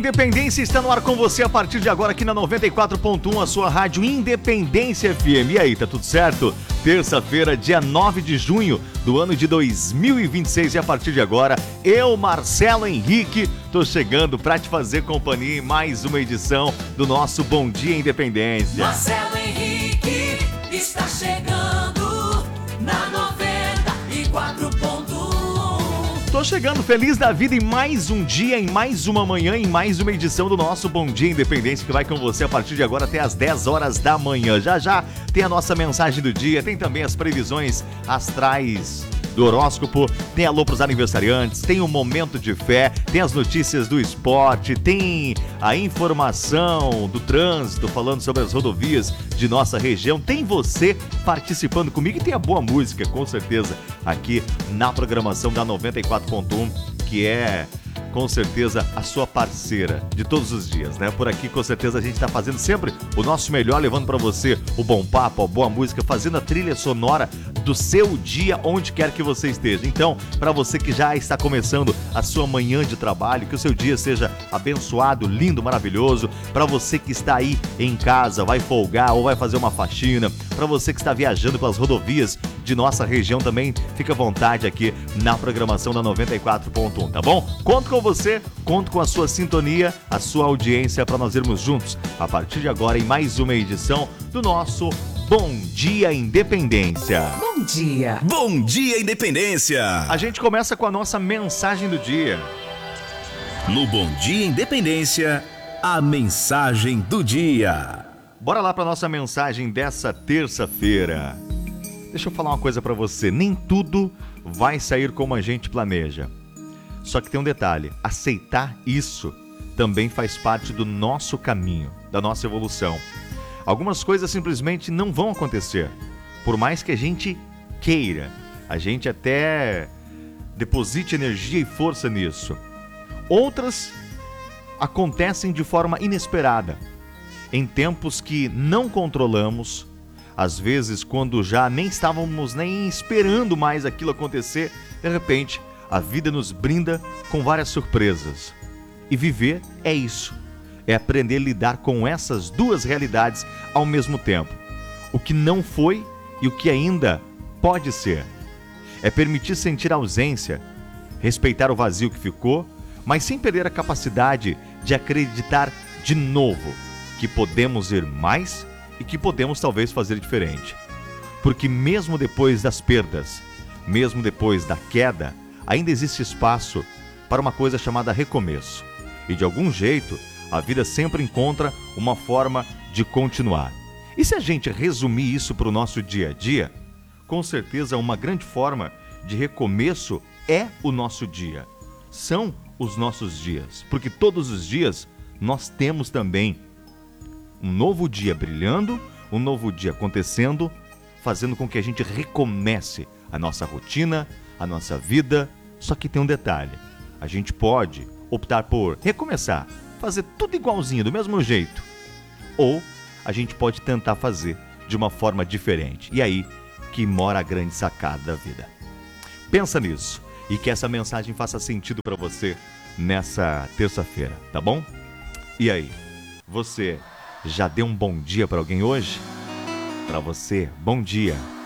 Independência está no ar com você a partir de agora aqui na 94.1, a sua rádio Independência FM. E aí, tá tudo certo? Terça-feira, dia 9 de junho do ano de 2026 e a partir de agora, eu, Marcelo Henrique, tô chegando pra te fazer companhia em mais uma edição do nosso Bom Dia Independência. Marcelo Henrique está chegando na 94.1. Tô chegando feliz da vida em mais um dia, em mais uma manhã, em mais uma edição do nosso Bom Dia Independência, que vai com você a partir de agora até as 10 horas da manhã. Já já tem a nossa mensagem do dia, tem também as previsões astrais do horóscopo, tem alô pros aniversariantes, tem o momento de fé, tem as notícias do esporte, tem a informação do trânsito, falando sobre as rodovias de nossa região, tem você participando comigo e tem a boa música, com certeza, aqui na programação da 94.1, que é com certeza a sua parceira de todos os dias, né? Por aqui com certeza a gente tá fazendo sempre o nosso melhor, levando para você o bom papo, a boa música, fazendo a trilha sonora do seu dia, onde quer que você esteja. Então, para você que já está começando a sua manhã de trabalho, que o seu dia seja abençoado, lindo, maravilhoso. Para você que está aí em casa, vai folgar ou vai fazer uma faxina, para você que está viajando pelas rodovias de nossa região também, fica à vontade aqui na programação da 94.1, tá bom? Conto com você, conto com a sua sintonia, a sua audiência para nós irmos juntos a partir de agora em mais uma edição do nosso Bom Dia Independência. Bom dia. Bom Dia Independência. A gente começa com a nossa mensagem do dia. No Bom Dia Independência, a mensagem do dia. Bora lá para nossa mensagem dessa terça-feira. Deixa eu falar uma coisa para você, nem tudo vai sair como a gente planeja. Só que tem um detalhe, aceitar isso também faz parte do nosso caminho, da nossa evolução. Algumas coisas simplesmente não vão acontecer, por mais que a gente queira, a gente até deposite energia e força nisso. Outras acontecem de forma inesperada, em tempos que não controlamos, às vezes quando já nem estávamos nem esperando mais aquilo acontecer, de repente a vida nos brinda com várias surpresas. E viver é isso. É aprender a lidar com essas duas realidades ao mesmo tempo. O que não foi e o que ainda pode ser. É permitir sentir a ausência, respeitar o vazio que ficou, mas sem perder a capacidade de acreditar de novo que podemos ir mais e que podemos talvez fazer diferente. Porque mesmo depois das perdas, mesmo depois da queda, ainda existe espaço para uma coisa chamada recomeço. E de algum jeito, a vida sempre encontra uma forma de continuar. E se a gente resumir isso para o nosso dia a dia, com certeza uma grande forma de recomeço é o nosso dia. São os nossos dias. Porque todos os dias nós temos também um novo dia brilhando, um novo dia acontecendo, fazendo com que a gente recomece a nossa rotina, a nossa vida. Só que tem um detalhe, a gente pode optar por recomeçar, fazer tudo igualzinho, do mesmo jeito. Ou a gente pode tentar fazer de uma forma diferente. E aí que mora a grande sacada da vida. Pensa nisso e que essa mensagem faça sentido para você nessa terça-feira, tá bom? E aí, você já deu um bom dia para alguém hoje? Para você, bom dia.